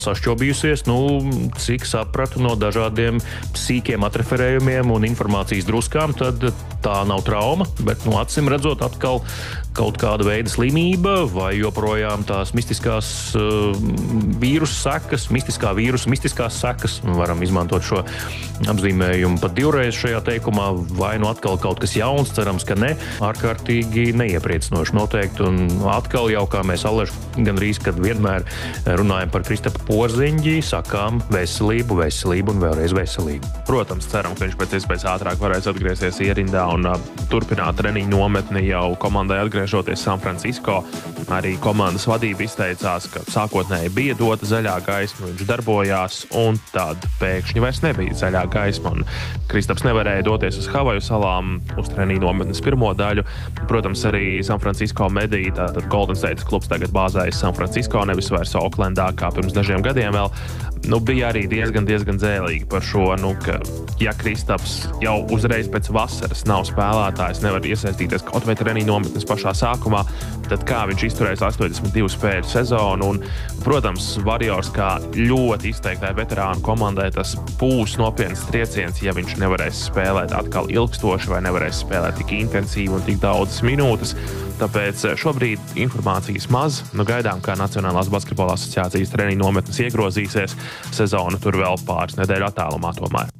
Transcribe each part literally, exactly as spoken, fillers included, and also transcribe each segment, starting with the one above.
sašķobījusies, nu, cik sapratu no dažādiem sīkiem atreferējumiem un informācijas druskām, tad tā nav trauma, bet, nu, acīm redzot atkal kaut kāda veida slimība vai joprojām tās mistiskās uh, vīrusu sekas, mistiskā vīrusu, mistiskās sekas. Varam izmantot šo apzīmējumu pat divreiz šajā teikumā, vai nu atkal kaut kas jauns, cerams, ka ne, ārkārtīgi neiepriecinoši noteikti. Un atkal jau, kā mēs Alež gandrīz, kad vienmēr runājam par Kristapu Porziņģi, sakām veselību, veselību un vēlreiz veselību. Protams, ceram, ka viņš pēc iespējas ātrāk varēs atgriezties ierindā un uh, turpināt treniņu nometni jau komandai atgriežoties San Francisco. Arī komandas vadība izteicās, ka sākotnēji bija dota zaļā gaisma, viņš darbojās, un tad pēkšņi vairs nebija zaļā gaisma. Un Kristaps nevarēja doties uz Havaju salām, uz treniņu nometnes pirmo daļu. Protams, arī San Francisco mediji, tātad Golden State klubs tagad bāzējas San Francisco, nevis vairs Oklendā, kā pirms dažiem gadiem vēl. Nu, bija arī diezgan, diezgan dzēlīgi par šo, nu, ka, ja Kristaps jau uzreiz pēc vasaras nav spēlētājs, nevar iesaistīties kaut vai treniņu nometnes pašā sākumā, tad kā viņš izturēs astoņdesmit divu spēļu sezonu. Un, protams, Warriors kā ļoti izteiktai veterānu komandai tas būs nopietns trieciens, ja viņš nevarēs spēlēt atkal ilgstoši vai nevarēs spēlēt tik intensīvi un tik daudzas minūtes. Tāpēc šobrīd informācijas maz. Nu, gaidām, kā Nacionālās basketbola asociācijas treniņu nometnes iegrozīsies. Sezona tur vēl pāris nedēļu attālumā tomēr.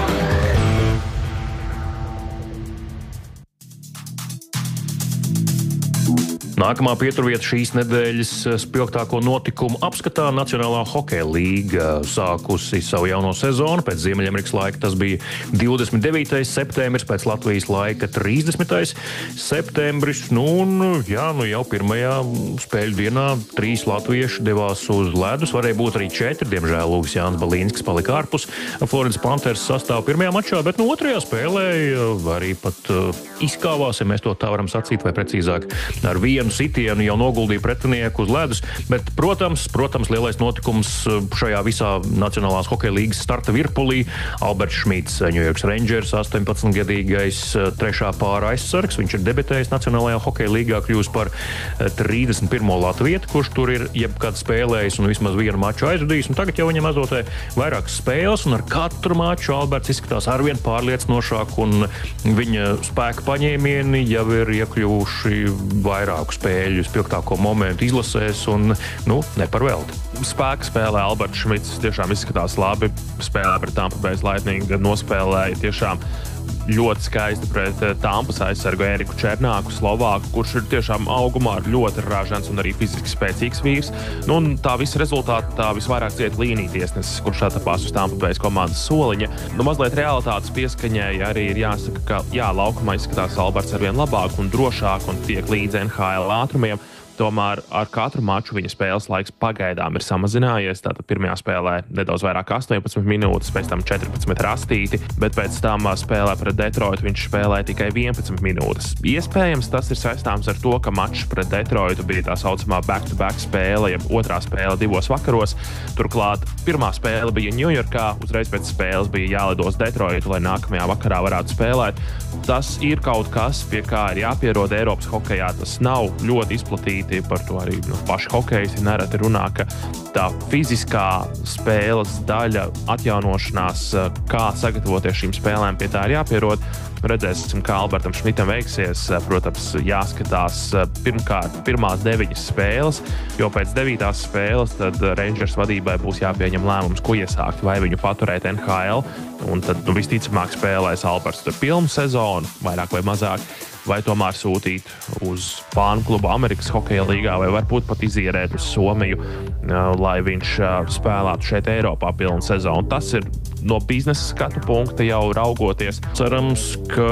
Nākamā pieturvieta šīs nedēļas spilgtāko notikumu apskatā Nacionālā hokeja līga sākusi savu jauno sezonu. Pēc Ziemeļamerikas laika tas bija divdesmit devītais septembris, pēc Latvijas laika trīsdesmitais septembris. Nu, un, jā, nu jau pirmajā spēļu dienā trīs latvieši devās uz ledus. Varēja būt arī četri, diemžēl Lūks Jānis Balīnskis palika ārpus Floridas Panthers sastāvu pirmajā mačā, bet no otrajā spēlē arī pat izkāvās, ja mēs to tā varam sacīt, vai precīzāk ar vienu sitienu jau noguldīja pretinieku uz ledus, bet, protams, protams, lielais notikums šajā visā Nacionālās hokeja līgas starta virpulī. Alberts Šmits, New York Rangers, astoņpadsmitgadīgais trešā pāra aizsargs. Viņš ir debitējis Nacionālajā hokeja līgā, kļūst par trīsdesmit pirmo latvietu, kurš tur ir jebkad spēlējis un vismaz vienu maču aizvadījis. Un tagad jau viņam azotē vairākas spēles, un ar katru maču Alberts izskatās arvien pārliecinošāk, un viņa spēka paņēmieni jau ir iekļuvuši vairāku spēļu spilgtāko momentu izlasēs un, nu, ne par velti. Spēka spēlē Alberts Šmits tiešām izskatās labi. Spēlē pret Tampa Bay Lightning, nospēlēja tiešām ļoti skaisti pret Tampas aizsargu Eriku Černāku, Slovāku, kurš ir tiešām augumā ar ļoti ražants un arī fiziski spēcīgs vīrs. Nu, un tā visa rezultāta tā visvairāk ciet līnija tiesnesis, kurš atapās uz Tampa Bay komandas soliņa. Nu, mazliet realitātes pieskaņēja arī ir jāsaka, ka jā, laukumā izskatās Alberts arvien labāk un drošāk un tiek līdz N H L ātrumiem. Tomēr ar katru maču viņa spēles laiks pagaidām ir samazinājies. Tātad pirmajā spēlē nedaudz vairāk astoņpadsmit minūtes, pēc tam četrpadsmit rastīti, bet pēc tam spēlē pret Detroitu viņš spēlē tikai vienpadsmit minūtes. Iespējams, tas ir saistāms ar to, ka mačs pret Detroitu bija tā saucamā back-to-back spēle, jeb otrā spēle divos vakaros. Turklāt pirmā spēle bija Ņujorkā, uzreiz pēc spēles bija jālido uz Detroitu, lai nākamajā vakarā varētu spēlēt. Tas ir kaut kas, pie kā ir jāpierod Eiropas hokejā. Tas nav ļoti izplatīti. Par to arī nu, paši hokejisti nereti runā, ka tā fiziskā spēles daļa, atjaunošanās, kā sagatavoties šīm spēlēm, pie tā ir jāpierod. Redzēsim, kā Albertam Šmitam veiksies. Protams, jāskatās pirmkārt pirmās deviņas spēles, jo pēc devītās spēles tad Rangers vadībai būs jāpieņem lēmums, ko iesākt, vai viņu paturēt N H L, un tad nu, visticamāk spēlēs Alberts pilnu sezonu, vairāk vai mazāk, vai tomēr sūtīt uz fānu klubu Amerikas hokeja līgā, vai varbūt pat izierēt uz Somiju, lai viņš spēlētu šeit Eiropā pilnu sezonu. Tas ir no biznesa skatu punkta jau raugoties. Cerams, ka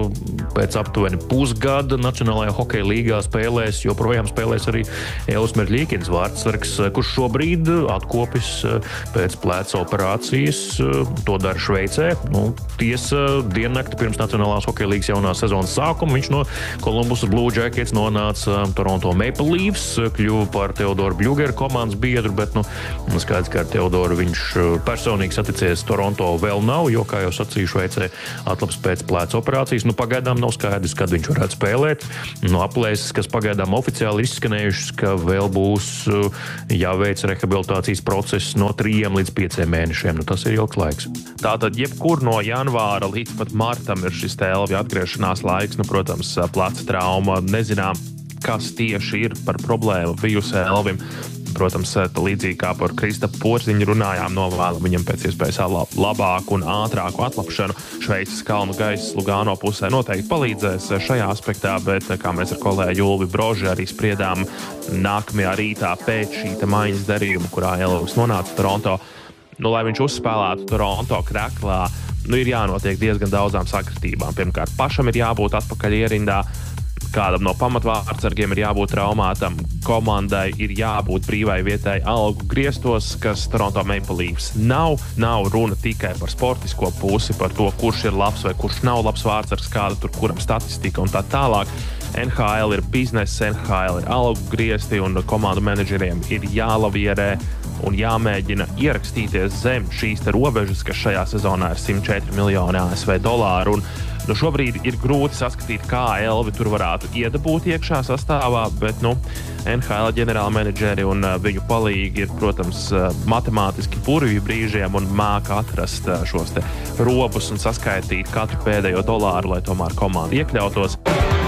pēc aptuveni pusgada Nacionālajā hokeja līgā spēlēs, joprojām spēlēs arī Elis Merļīkins vārdsargs, kurš šobrīd atkopis pēc pleca operācijas. To dara Šveicē. Nu, tiesa, diennakti pirms Nacionālās hokeja līgas jaunās sezonas sākuma viņš no Columbus Blue Jackets nonāca Toronto Maple Leafs, kļuva par Teodoru Bļugeru komandas biedru, bet nu, skaidrs, ka ar Teodoru viņš personīgi saticies Toronto vēl nav, jo, kā jau sacīju, Šveicē atlaps pēc pleca operācijas. Nu, pagaidām joprojām nav skaidrs, kad viņš varētu spēlēt. No aplēses, kas pagaidām oficiāli ir izskanējušas, ka vēl būs jāveic rehabilitācijas process no trījiem līdz pieciem mēnešiem. Nu, tas ir ilgs laiks. Tātad jebkur no janvāra līdz pat martam ir šis Elvija atgriešanās laiks. Nu, protams, pleca trauma. Nezinām, kas tieši ir par problēmu bijusi Elvim. Protams, līdzīgi kā par Kristapu Porziņu runājām, novēlam viņam pēc iespējas labāku un ātrāku atlapšanu. Šveices kalnu gaiss Lugano pusē noteikti palīdzēs šajā aspektā, bet, kā mēs ar kolēģi Ulvi Broži arī spriedām nākamajā rītā pēc šī maiņas darījuma, kurā Elvis nonāca Toronto, nu, lai viņš uzspēlētu Toronto kreklā, nu, ir jānotiek diezgan daudzām sakritībām. Pirmkārt, pašam ir jābūt atpakaļ ierindā, kādam no pamatvārdsargiem ir jābūt traumātam, komandai ir jābūt brīvai vietai algu griestos, kas Toronto Maple Leafs nav. Nav runa tikai par sportisko pusi, par to, kurš ir labs vai kurš nav labs vārdsargs, kāda tur kuram statistika un tā tālāk. N H L ir biznesa, N H L ir algu griesti un komandu menedžeriem ir jālavierē un jāmēģina ierakstīties zem šīs te robežas, kas šajā sezonā ir simt četri miljoni A S V dolāru. Un, nu, šobrīd ir grūti saskatīt, kā Elvi tur varētu iedabūt iekšā sastāvā, bet nu, N H L ģenerāla menedžeri un uh, viņu palīgi ir, protams, uh, matemātiski burvju brīžiem un māka atrast uh, šos te robus un saskaitīt katru pēdējo dolāru, lai tomēr komanda iekļautos.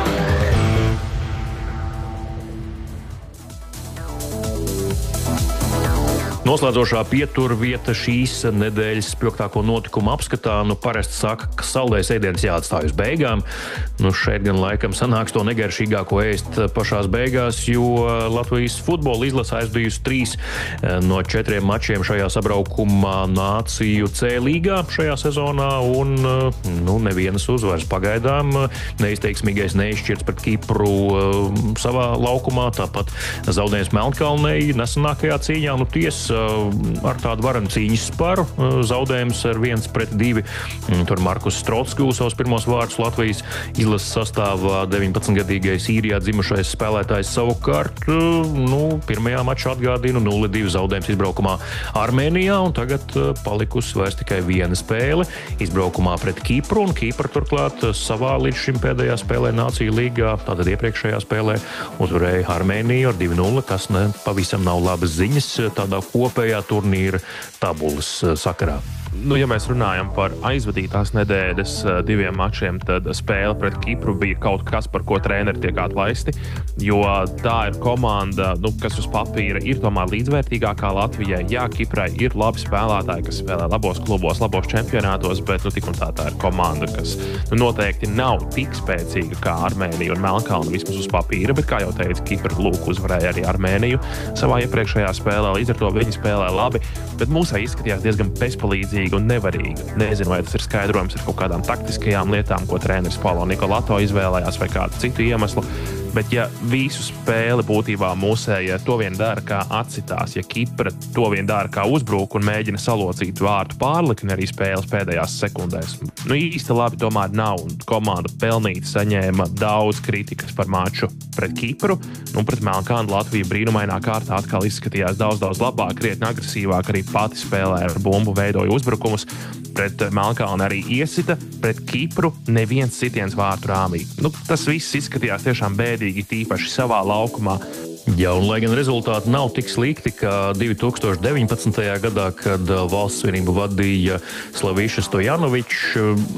Noslēdzošā pieturvieta šīs nedēļas spilgtāko notikumu apskatā, nu parasti saka, ka saldais ēdiens jāatstāj uz beigām. Nu šeit gan laikam sanāks to negaršīgāko ēst pašās beigās, jo Latvijas futbola izlase aizbijusi trīs no četriem mačiem šajā sabraukumā Nāciju C līgā šajā sezonā un nu, nevienas uzvaras pagaidām. Neizteiksmīgais neizšķirts pret Kipru savā laukumā, tāpat zaudējums Melnkalnei nesenākajā cīņā. Nu ties ar tādu varenu cīņas sparu, zaudējums ar viens pret divi. Tur Markus Strots guva savus pirmos vārdus Latvijas izlases sastāvā. deviņpadsmitgadīgais īrijā dzimušais spēlētājs savukārt, nu, pirmajā mačā atgādina nulle divi zaudējums izbraukumā Armēnijā, un tagad palikusi vairs tikai viena spēle izbraukumā pret Kipru, un Kipra turklāt savā līdz šim pēdējā spēlē Nāciju līgā, tātad iepriekšējā spēlē uzvarēja Armēniju ar divi nulle, kas ne pavisam nav labas ziņas tādā kopējā turnīra tabulas sakarā. Nu, ja mēs runājam par aizvadītās nedēļas diviem mačiem, tad spēle pret Kipru bija kaut kas, par ko treneri tiek atlaisti, jo tā ir komanda, nu, kas uz papīra ir tomēr līdzvērtīgākā Latvijai. Jā, Kiprai ir labi spēlētāji, kas spēlē labos klubos, labos čempionātos, bet nu, tik un tā tā ir komanda, kas nu, noteikti nav tik spēcīga kā Armēnija un Melnkalna vismaz uz papīra, bet, kā jau teicu, Kipra lūk uzvarēja arī Armēniju savā iepriekšējā spēlē, līdz ar to viņi spēlē labi, bet mūsai izskatījās diezgan bezpalīdzīgi un nevarīga. Nezinu, vai tas ir skaidrojums ar kaut kādām taktiskajām lietām, ko treneris Paulo Nikolato izvēlējās vai kādu citu iemeslu, bet ja visu spēli būtībā mūsējie to vien dara, kā atsitās, ja Kipra to vien dara, kā uzbruk un mēģina salocīt vārtu pārlikni arī spēles pēdējās sekundēs, nu īsti labi tomēr nav, un komanda pelnīti saņēma daudz kritikas par maču pret Kipru, un pret Melnkalnu Latvija brīnumainā kārtā atkal izskatījās daudz, daudz labāk, krietni agresīvāk, arī pati spēlē ar bumbu veidoja uzbrukumus, pret Melnkalnu arī iesita, pret Kipru neviens sitiens vārtu rāmī. Nu, tas viss izskatījās tiešām bēdīgi, tīpaši savā laukumā. Jā, un lai gan rezultāti nav tik slikti, kā divi tūkstoši deviņpadsmitajā gadā, kad valsts svinību vadīja Slaviša Stojanovičs,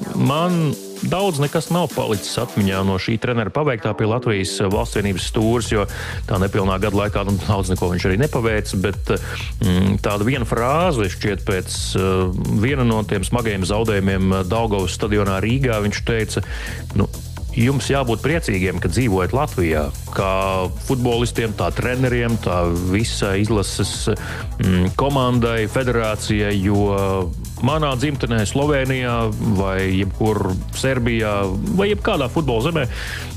man daudz nekas nav palicis atmiņā no šī trenera paveiktā pie Latvijas valsts vienības stūres, jo tā nepilnā gada laikā nu, daudz neko viņš arī nepaveica, bet mm, tāda viena frāze šķiet pēc uh, viena no tiem smagajiem zaudējumiem Daugavas stadionā Rīgā, viņš teica, nu, jums jābūt priecīgiem, ka dzīvojat Latvijā, kā futbolistiem, tā treneriem, tā visa izlases mm, komandai, federācijai, jo manā dzimtenē Slovenijā vai jebkur Serbijā vai jebkādā futbola zemē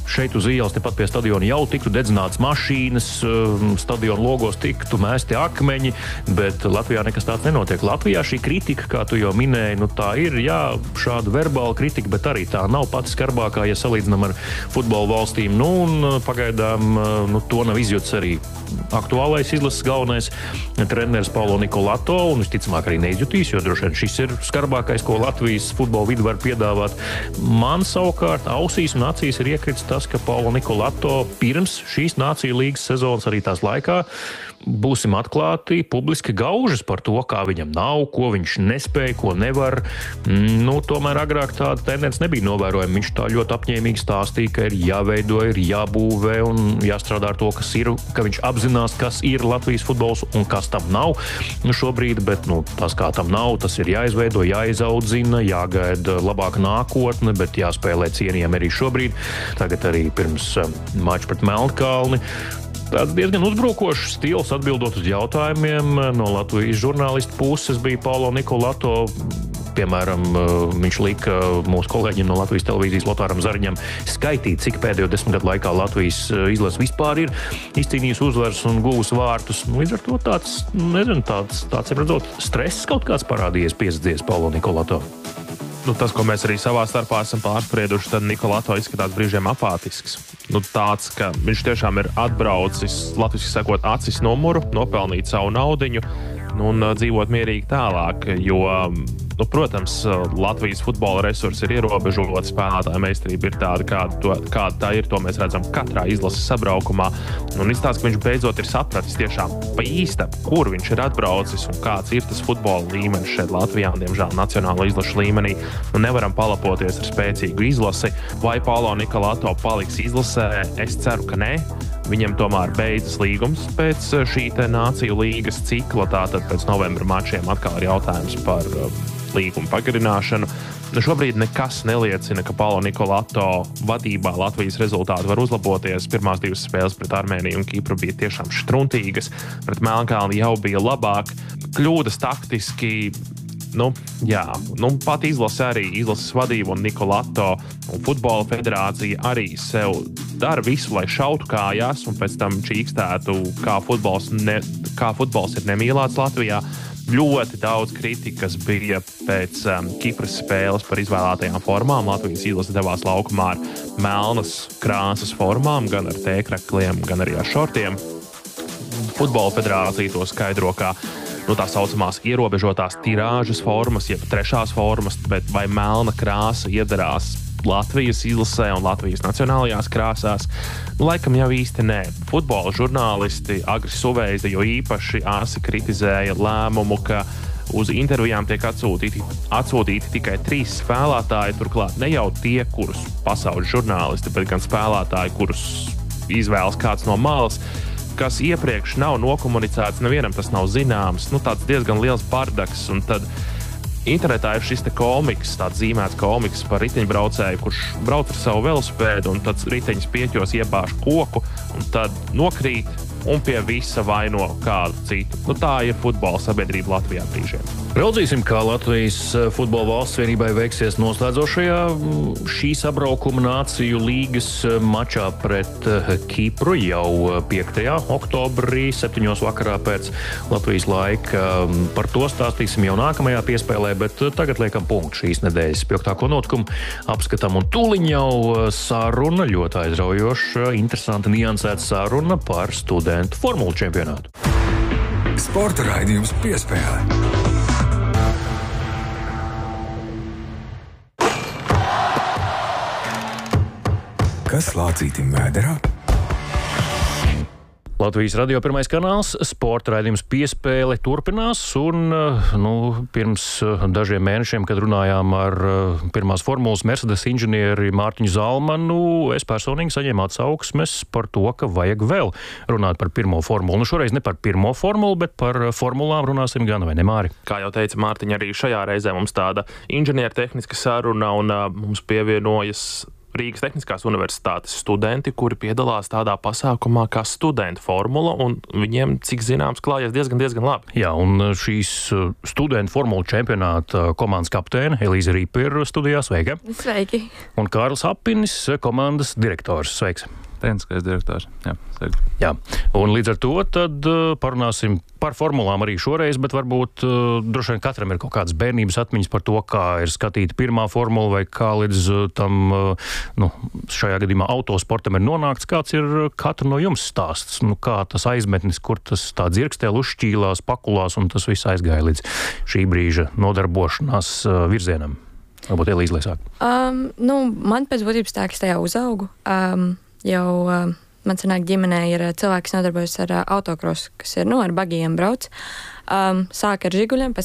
šeit uz ielas, tepat pie stadiona jau tiktu dedzināts mašīnas, stadiona logos tiktu mēsti akmeņi, bet Latvijā nekas tāds nenotiek. Latvijā šī kritika, kā tu jau minēji, nu tā ir, jā, šāda verbāla kritika, bet arī tā nav pati skarbākā, ja salīdzinām ar futbola valstīm. Nu, un pagaidām nu, to nav izjūts arī aktuālais izlases galvenais treneris Paulo Nikolato, un visticamāk arī neizjutīs, jo droši vien šis ir skarbākais, ko Latvijas futbola vidi var piedāvāt. Man savukārt ausīs un acīs ir iekritis tas, ka Paulo Nikolato pirms šīs Nāciju līgas sezonas arī tās laikā, būsim atklāti, publiski gaužas par to, kā viņam nav, ko viņš nespēja, ko nevar. Nu, tomēr agrāk tāda tendence nebija novērojama. Viņš tā ļoti apņēmīgi stāstīja, ka ir jāveido, ir jābūvē un jāstrādā ar to, kas ir, ka viņš apzinās, kas ir Latvijas futbols un kas tam nav nu, šobrīd, bet nu, tas, kā tam nav, tas ir jāizveido, jāizaudzina, jāgaida labāka nākotne, bet jāspēlē cienījami arī šobrīd. Tagad arī pirms mača pret Melnkalni. Tāds diezgan uzbrukošs stils atbildot uz jautājumiem. No Latvijas žurnālistu puses bija Paulo Nikolato. Piemēram, viņš lika mūsu kolēģim no Latvijas televīzijas Lotāram Zariņam skaitīt, cik pēdējo desmit gadu laikā Latvijas izlase vispār ir izcīnījusi uzvaras un guvusi vārtus. Līdz ar to tāds, nezinu, tāds, tāds ir redzot, stress kaut kāds parādījies, piesadzies Paulo Nikolato. Nu, tas, ko mēs arī savā starpā esam pārsprieduši, tad Nikolato izskatās brīžiem apātisks. Nu, tāds, ka viņš tiešām ir atbraucis, latviski sakot, acis numuru, nopelnīt savu naudiņu nu, un dzīvot mierīgi tālāk, jo, nu, protams, Latvijas futbola resursi ir ierobežoti, spēlētāja meistarība ir tāda, kāda, to, kāda tā ir, to mēs redzam katrā izlases sabraukumā. Un izstāsta, ka viņš beidzot ir sapratis tiešām pa īstam, kur viņš ir atbraucis un kāds ir tas futbola līmenis šeit Latvijā, un, diemžēl, nacionālo izlašu līmenī. Nu, nevaram palapoties ar spēcīgu izlasi. Vai Paulo Nikolato paliks izlasē? Es ceru, ka nē. Viņam tomēr beidzas līgums pēc šī te Nāciju līgas cikla, tātad pēc novembra mačiem atkal ir jautājums par līguma pagarināšanu. Nu, šobrīd nekas neliecina, ka Paulo Nikolato vadībā Latvijas rezultāti var uzlaboties. Pirmās divas spēles pret Armēniju un Kipru bija tiešām štruntīgas, pret Melnkalni jau bija labāk. Kļūdas taktiski, nu, jā, nu, pat izlase arī, izlases vadība un Nikolato un futbola federācija arī sev dara visu, lai šautu kājās un pēc tam čīkstētu, kā futbols, ne, kā futbols ir nemīlēts Latvijā. Ļoti daudz kritikas bija pēc um, Kipras spēles par izvēlētajām formām. Latvijas izlase devās laukumā ar melnas krāsas formām, gan ar tēkrakliem, gan arī ar šortiem. Futbola federācija to skaidro kā nu, tā saucamās ierobežotās tirāžas formas, jeb trešās formas, bet vai melna krāsa iedarās Latvijas izlasē un Latvijas nacionālajās krāsās? Nu, laikam jau īsti nē. Futbola žurnālisti Agris Suveiza jo īpaši asi kritizēja lēmumu, ka uz intervijām tiek atsūtīti, atsūtīti tikai trīs spēlētāji, turklāt ne jau tie, kurus pasaules žurnālisti, bet gan spēlētāji, kurus izvēlas kāds no malas, kas iepriekš nav nokomunicēts, nevienam tas nav zināms. Nu, tāds diezgan liels bardaks, un tad internetā ir šis te komiks, tāds zīmēts komiks par riteņbraucēju, kurš brauc ar savu velosipēdu un tad riteņus pieķos iebāž koku un tad nokrīt un pie visa vaino kādu citu. Nu, tā ir futbola sabiedrība Latvijā brīžiem. Raudzīsim, kā Latvijas futbola valsts vienībai veiksies noslēdzošajā šī sabraukuma Nāciju līgas mačā pret Kipru jau piektajā oktobrī, septiņos vakarā pēc Latvijas laika. Par to stāstīsim jau nākamajā piespēlē, bet tagad liekam punktu šīs nedēļas spilgtāko notikumu. Apskatām un tūliņ jau saruna, ļoti aizraujoša, interesanta, niansēta saruna par studentu formulu čempionātu. Sporta raidījums Piespēle. Kas lācītim vēderā? Latvijas radio pirmais kanāls, sporta raidījums Piespēle turpinās, un nu, pirms dažiem mēnešiem, kad runājām ar pirmās formulas Mercedes inženieri Mārtiņu Zalmanu, es personīgi saņēmu atsauksmes par to, ka vajag vēl runāt par pirmo formulu. Nu, šoreiz ne par pirmo formulu, bet par formulām runāsim gan, vai ne, Māri? Kā jau teica Mārtiņa, arī šajā reizē mums tāda inženiertehniska saruna, un uh, mums pievienojas Rīgas Tehniskās universitātes studenti, kuri piedalās tādā pasākumā kā studentu formula, un viņiem, cik zināms, klājas diezgan, diezgan labi. Jā, un šīs studentu formula čempionāta komandas kapteine Elīze Rīpa ir studijā. Sveika! Sveiki! Un Kārlis Apinis, komandas direktors. Sveiks! Tehniskais direktors. Jā, sveiki. Jā, un līdz ar to tad uh, parunāsim par formulām arī šoreiz, bet varbūt uh, droši vien katram ir kaut kādas bērnības atmiņas par to, kā ir skatīta pirmā formula vai kā līdz uh, tam, uh, nu, šajā gadījumā autosportam ir nonākts. Kāds ir katra no jums stāsts? Nu, kā tas aizmetnis, kur tas tā dzirkstēl uzšķīlās, pakulās un tas viss aizgāja līdz šī brīža nodarbošanās uh, virzienam? Varbūt Elīze, lai sāk. Um, nu, man pēc būtības tā, ka es tajā uzaugu. Um, Jau uh, man sanāk ģimenē ir uh, cilvēki, kas nodarbojas ar uh, autokrosu, kas ir, nu, ar bagijiem brauc. Um, sāk ar žiguļiem, pēc